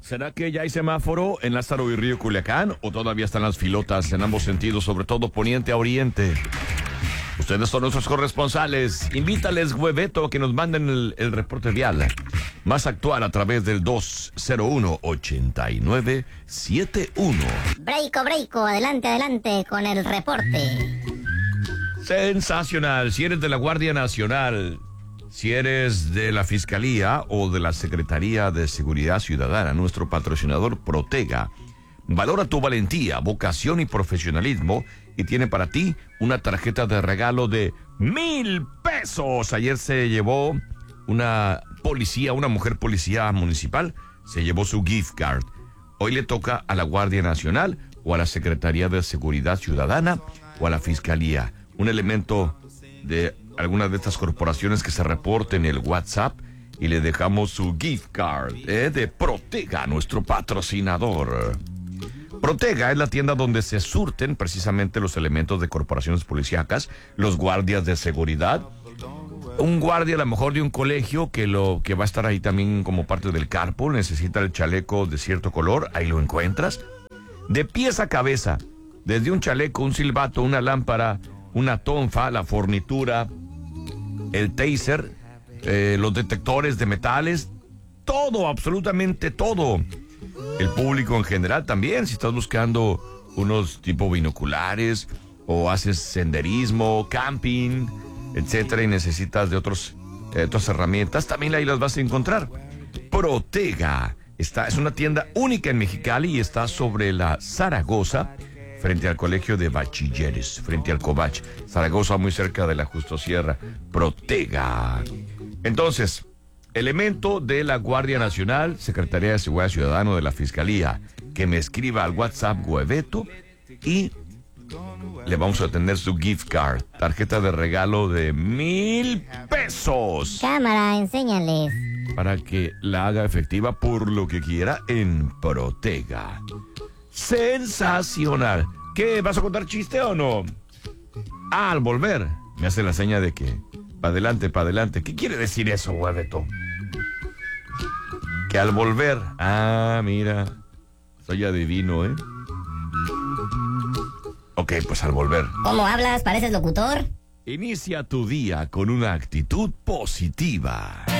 ¿Será que ya hay semáforo en Lázaro y Río Culiacán o todavía están las filotas en ambos sentidos, sobre todo poniente a oriente? Ustedes son nuestros corresponsales. Invítales, Hueveto, a que nos manden el reporte vial más actual a través del 201-8971. Breiko, adelante con el reporte. Sensacional. Si eres de la Guardia Nacional, si eres de la Fiscalía o de la Secretaría de Seguridad Ciudadana, nuestro patrocinador Protega valora tu valentía, vocación y profesionalismo y tiene para ti una tarjeta de regalo de 1,000 pesos. Ayer se llevó una mujer policía municipal, se llevó su gift card. Hoy le toca a la Guardia Nacional o a la Secretaría de Seguridad Ciudadana o a la Fiscalía. Un elemento de alguna de estas corporaciones que se reporte en el WhatsApp y le dejamos su gift card de Protega, nuestro patrocinador. Protega es la tienda donde se surten precisamente los elementos de corporaciones policíacas, los guardias de seguridad. Un guardia a lo mejor de un colegio que va a estar ahí también como parte del carpool, necesita el chaleco de cierto color, ahí lo encuentras. De pies a cabeza, desde un chaleco, un silbato, una lámpara, una tonfa, la fornitura, el taser, los detectores de metales, todo, absolutamente todo. El público en general también, si estás buscando unos tipo binoculares o haces senderismo, camping, etcétera, y necesitas de otras herramientas, también ahí las vas a encontrar. Protega es una tienda única en Mexicali y está sobre la Zaragoza, frente al Colegio de Bachilleres, frente al Covach. Zaragoza, muy cerca de la Justo Sierra. Protega. Entonces, elemento de la Guardia Nacional, Secretaría de Seguridad Ciudadana, de la Fiscalía, que me escriba al WhatsApp Hueveto y le vamos a tener su gift card, tarjeta de regalo de 1,000 pesos. Cámara, enséñales. Para que la haga efectiva por lo que quiera en Protega. Sensacional. ¿Qué? ¿Vas a contar chiste o no? Al volver, me hace la seña de que pa' adelante, pa' adelante. ¿Qué quiere decir eso, Hueveto? Que al volver... Ah, mira. Soy adivino, ¿eh? Ok, pues al volver. ¿Cómo hablas? ¿Pareces locutor? Inicia tu día con una actitud positiva.